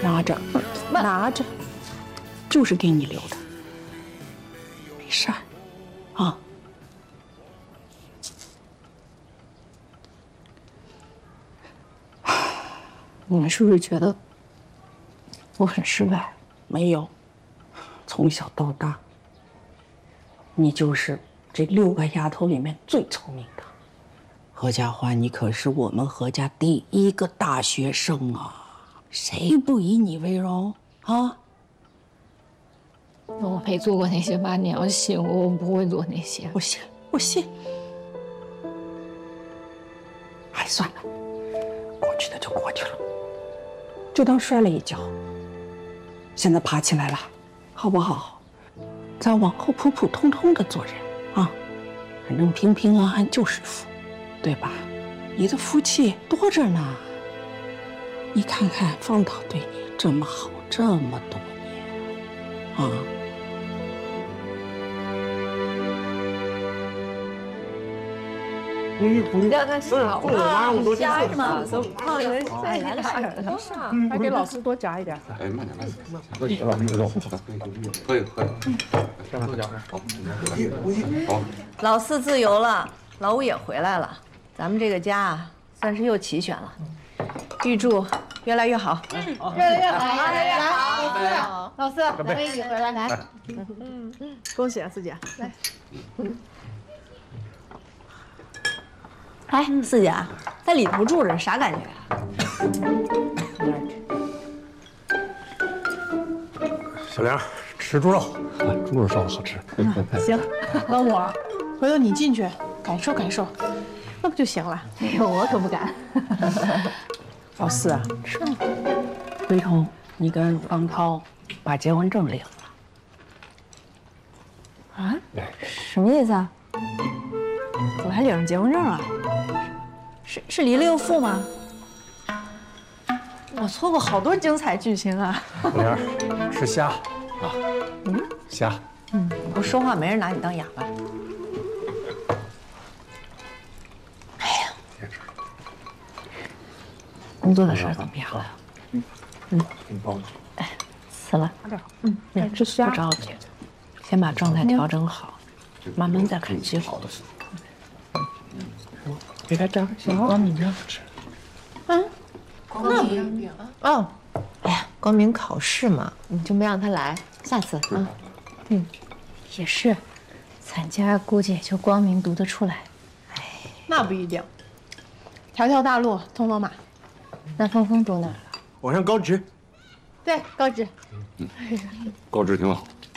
拿着，拿着，就是给你留的，没事儿，啊。你们是不是觉得我很失败？没有，从小到大，你就是这6个丫头里面最聪明的。何家欢，你可是我们何家第1个大学生啊，谁不以你为荣啊？ 我没做过那些吧，你要信我，我不会做那些。 我信，我信。哎，算了，过去的就过去了，就当摔了一跤。现在爬起来了，好不好？咱往后普普通通的做人啊，反正平平安安就是福，对吧？你的福气多着呢。你看看方导对你这么好，这么多年，啊。 你让他小啊， 加是吗？ 胖人来了， 还给老师多夹一点。 哎，慢点，可以，可以，上多夹点。好， 老四自由了，老五也回来了，咱们这个家啊，算是又齐全了。预祝越来越好， 越来越好，越来越好。老四，咱们一起回来，来。 恭喜啊，四姐，来。 哎，四姐，在里头住着啥感觉啊？ 小梁，吃猪肉，猪肉烧的好吃。 行，老五，回头你进去感受感受，那不就行了？ 哎呦，我可不敢。 老四啊，回头你跟方涛把结婚证领了。 啊？什么意思啊？我还领上结婚证了？是离了又复吗？我错过好多精彩剧情啊！ 小梁，吃虾啊，虾。 不说话没人拿你当哑巴。 哎呀，工作的事怎么样了？ 哎，辞了。 吃虾不着急，先把状态调整好，慢慢再看机会。给他张行，光明让吃。 光明哦，哎呀，光明考试嘛，你就没让他来，下次啊。 也是，咱家估计也就光明读得出来。 那不一定，条条大路通罗马。 那峰峰读哪儿了？ 我上高职。 对，高职。 高职挺好。